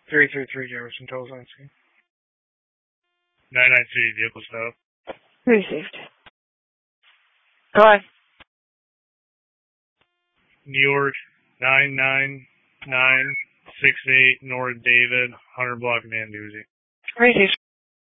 333 Jefferson, totals on scene. 993, vehicle stop. Received. Go ahead. New York, 99968, North David, 100 block Manduzzi. Received.